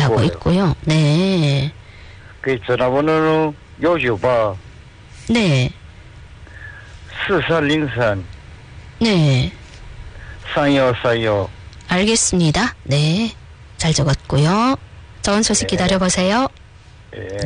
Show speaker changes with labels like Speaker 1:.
Speaker 1: 하고 있고요. 네.
Speaker 2: 그 전화번호는 요주바
Speaker 1: 네.
Speaker 2: 4403
Speaker 1: 네.
Speaker 2: 3146.
Speaker 1: 알겠습니다. 네. 잘 적었고요. 좋은 소식 기다려보세요.
Speaker 2: 예.